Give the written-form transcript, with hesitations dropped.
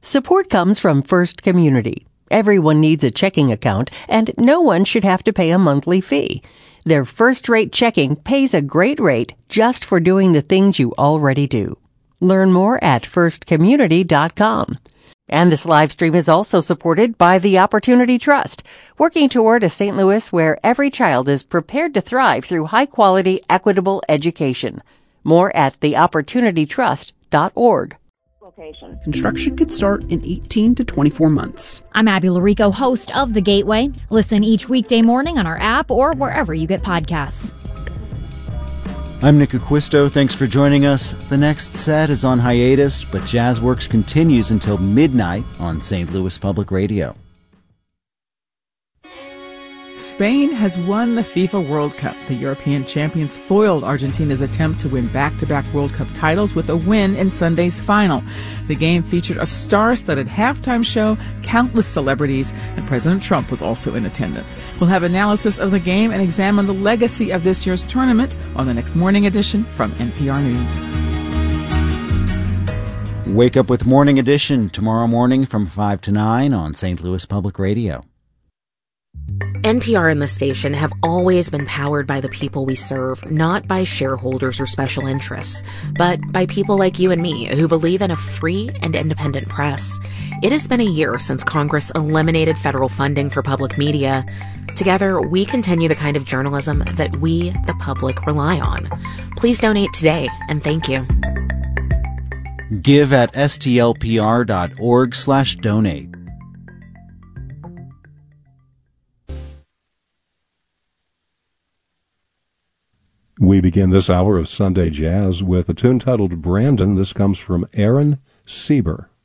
Support comes from First Community. Everyone needs a checking account, and no one should have to pay a monthly fee. Their first-rate checking pays a great rate just for doing the things you already do. Learn more at firstcommunity.com. And this live stream is also supported by the Opportunity Trust, working toward a St. Louis where every child is prepared to thrive through high-quality, equitable education. More at theopportunitytrust.org. Construction could start in 18 to 24 months. I'm Abby Larico, host of The Gateway. Listen each weekday morning on our app or wherever you get podcasts. I'm Nick Acquisto. Thanks for joining us. The next set is on hiatus, but JazzWorks continues until midnight on St. Louis Public Radio. Spain has won the FIFA World Cup. The European champions foiled Argentina's attempt to win back-to-back World Cup titles with a win in Sunday's final. The game featured a star-studded halftime show, countless celebrities, and President Trump was also in attendance. We'll have analysis of the game and examine the legacy of this year's tournament on the next morning edition from NPR News. Wake up with Morning Edition tomorrow morning from 5 to 9 on St. Louis Public Radio. NPR and the station have always been powered by the people we serve, not by shareholders or special interests, but by people like you and me who believe in a free and independent press. It has been a year since Congress eliminated federal funding for public media. Together, we continue the kind of journalism that we, the public, rely on. Please donate today, and thank you. Give at stlpr.org/donate. We begin this hour of Sunday Jazz with a tune titled Brandon. This comes from Aaron Sieber.